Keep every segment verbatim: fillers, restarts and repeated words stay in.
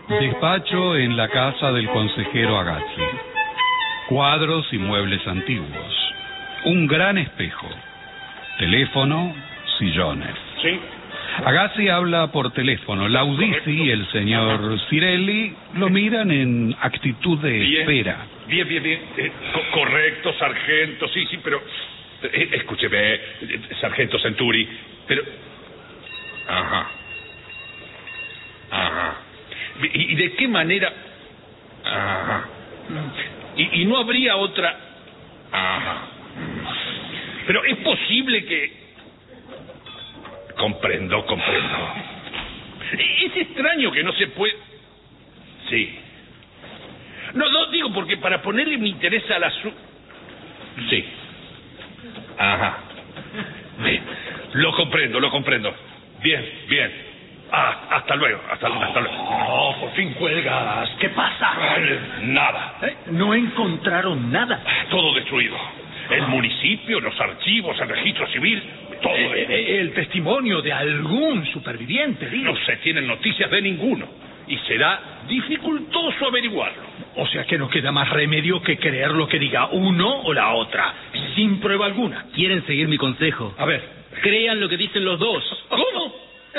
Despacho en la casa del consejero Agazzi. Cuadros y muebles antiguos. Un gran espejo. Teléfono, sillones. ¿Sí? Agazzi habla por teléfono. Laudici y el señor Cirelli lo miran en actitud de Bien. espera. Bien, bien, bien. Eh, co- correcto, sargento, sí, sí, pero... eh, escúcheme, eh, sargento Centuri, pero... Ajá. Ajá. ¿Y, y de qué manera...? Ajá. ¿Y, y no habría otra...? Ajá. Pero es posible que... Comprendo, comprendo. Es extraño que no se puede... Sí. No, no, digo porque para ponerle mi interés al asunto... Sí. Ajá. Bien. Lo comprendo, lo comprendo. Bien, bien. Ah, hasta luego, hasta, hasta luego. Oh, por fin cuelgas. ¿Qué pasa? Nada. ¿Eh? No encontraron nada. Todo destruido. El municipio, los archivos, el registro civil, todo. Eh, eh, el testimonio de algún superviviente, digo. No se tienen noticias de ninguno. Y será dificultoso averiguarlo. O sea que no queda más remedio que creer lo que diga uno o la otra, sin prueba alguna. ¿Quieren seguir mi consejo? A ver. Crean lo que dicen los dos. ¿Cómo?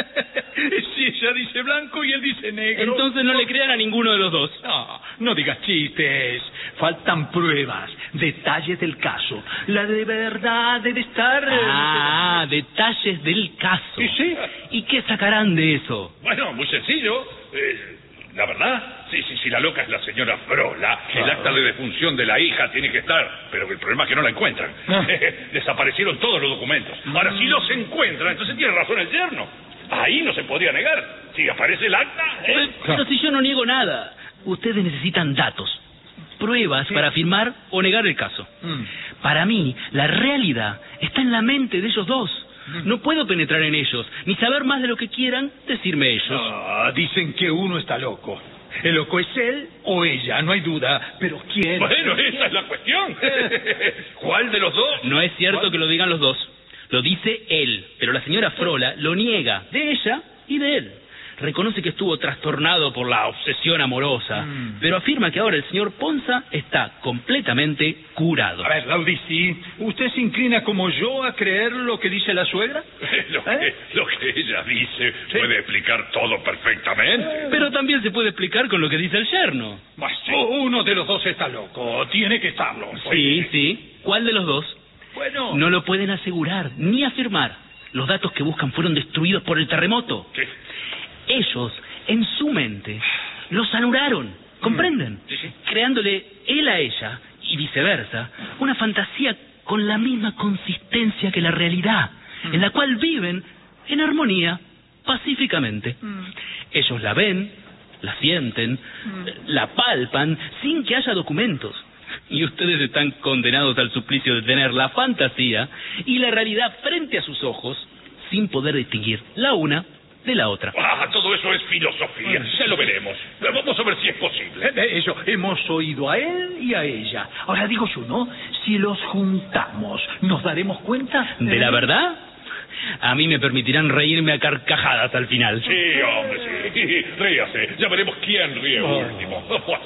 Si ella dice blanco y él dice negro. Entonces no le crean a ninguno de los dos. No, no digas chistes. Faltan pruebas, detalles del caso. La de verdad debe estar... Ah, detalles del caso. Sí, sí. ¿Y qué sacarán de eso? Bueno, muy sencillo. Eh, la verdad, sí, sí, sí, la loca es la señora Frola. El acta de defunción de la hija tiene que estar, pero el problema es que no la encuentran. Ah. Desaparecieron todos los documentos. Ahora, si los encuentran, entonces tiene razón el yerno. Ahí no se podría negar. Si aparece el acta... ¿eh? Pero si yo no niego nada. Ustedes necesitan datos, pruebas para afirmar o negar el caso. Mm. Para mí, la realidad está en la mente de ellos dos. No puedo penetrar en ellos, ni saber más de lo que quieran decirme ellos. Ah, dicen que uno está loco. El loco es él o ella, no hay duda. Pero ¿quién? Bueno, esa es la cuestión. ¿Cuál de los dos? No es cierto que lo digan los dos. Lo dice él, pero la señora Frola lo niega, de ella y de él. Reconoce que estuvo trastornado por la obsesión amorosa, Mm. pero afirma que ahora el señor Ponza está completamente curado. A ver, Laudici, ¿usted se inclina como yo a creer lo que dice la suegra? Lo que, ¿Eh? lo que ella dice puede explicar todo perfectamente. Pero también se puede explicar con lo que dice el yerno. Pues sí. Uno de los dos está loco, tiene que estarlo. Sí, sí. ¿Cuál de los dos? Bueno... No lo pueden asegurar ni afirmar. Los datos que buscan fueron destruidos por el terremoto. Sí. Ellos, en su mente, los anularon, ¿comprenden? Sí, sí. Creándole él a ella, y viceversa, una fantasía con la misma consistencia que la realidad, Mm. en la cual viven en armonía, pacíficamente. Mm. Ellos la ven, la sienten, Mm. la palpan, sin que haya documentos. Y ustedes están condenados al suplicio de tener la fantasía y la realidad frente a sus ojos, sin poder distinguir la una de la otra. Ah, todo eso es filosofía. Ya lo veremos. Vamos a ver si es posible. Eh, eh, Eso, hemos oído a él y a ella. Ahora digo yo, ¿no? Si los juntamos, ¿nos daremos cuenta? ¿De Eh, la verdad? A mí me permitirán reírme a carcajadas al final. Sí, hombre, sí. Ríase. Ya veremos quién ríe Oh. último.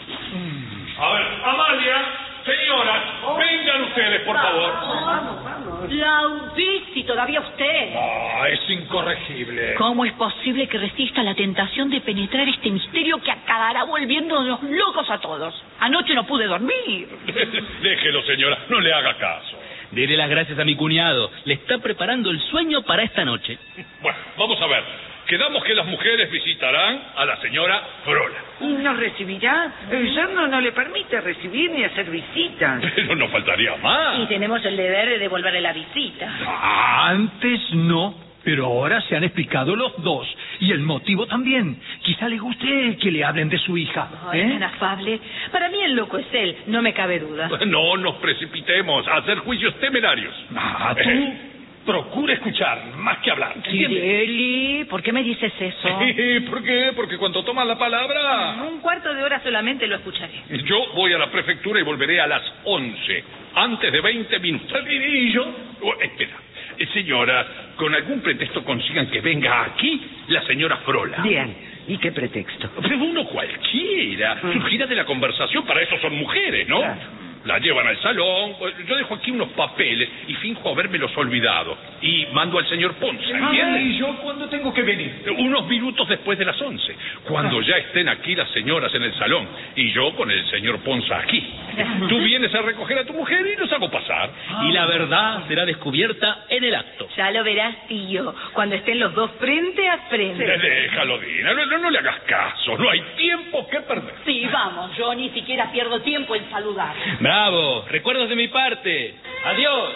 A ver, Amalia, señoras, vengan ustedes, por favor. Laudici, todavía usted. Ah, es incorregible. ¿Cómo es posible que resista la tentación de penetrar este misterio que acabará volviéndonos locos a todos? Anoche no pude dormir. Déjelo, señora, no le haga caso. Dele las gracias a mi cuñado. Le está preparando el sueño para esta noche. Bueno, vamos a ver. Quedamos que las mujeres visitarán a la señora Frola. ¿Nos recibirá? El yerno no le permite recibir ni hacer visitas. Pero no faltaría Y más. tenemos el deber de devolverle la visita. Ah, antes no, pero ahora se han explicado los dos. Y el motivo también. Quizá le guste que le hablen de su hija. Ay, ¿eh? tan afable. Para mí el loco es él, no me cabe duda. No nos precipitemos a hacer juicios temerarios. Ah, tú procura escuchar, más que hablar. ¿entiendes? Cirelli, ¿por qué me dices eso? ¿Por qué? Porque cuando tomas la palabra... Un cuarto de hora solamente lo escucharé. Yo voy a la prefectura y volveré a las once, antes de veinte minutos. ¿Y yo? Oh, espera. Eh, Señora, con algún pretexto consigan que venga aquí la señora Frola. Bien, ¿Y qué pretexto? Pero uno cualquiera. Mm. Surgirá de la conversación, para eso son mujeres, ¿no? Claro. La llevan al salón, yo dejo aquí unos papeles y finjo habérmelos olvidado. Y mando al señor Ponce, ¿entiendes? ¿Y yo cuándo tengo que venir? Unos minutos después de las once, cuando ya estén aquí las señoras en el salón y yo con el señor Ponza aquí. Tú vienes a recoger a tu mujer y los hago pasar. Y la verdad será descubierta en el acto. Ya lo verás, tío, cuando estén los dos frente a frente. Déjalo, Dina, no, no, no le hagas caso, no hay tiempo que perder. Sí, vamos, yo ni siquiera pierdo tiempo en saludar. ¡Bravo! Recuerdos de mi parte. ¡Adiós!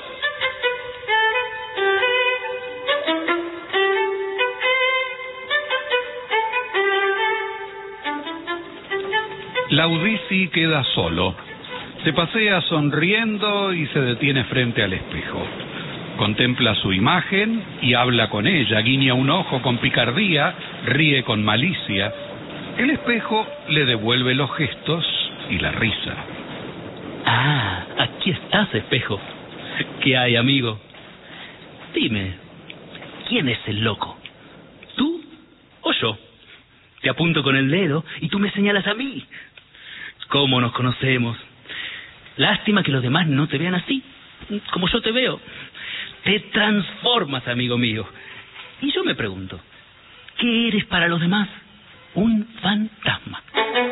Laudisi queda solo. Se pasea sonriendo y se detiene frente al espejo. Contempla su imagen y habla con ella, guiña un ojo con picardía, ríe con malicia. El espejo le devuelve los gestos y la risa. Ah, aquí estás, espejo. ¿Qué hay, amigo? Dime, ¿quién es el loco? ¿Tú o yo? Te apunto con el dedo y tú me señalas a mí. ¿Cómo nos conocemos? Lástima que los demás no te vean así, como yo te veo. Te transformas, amigo mío. Y yo me pregunto, ¿qué eres para los demás? Un fantasma.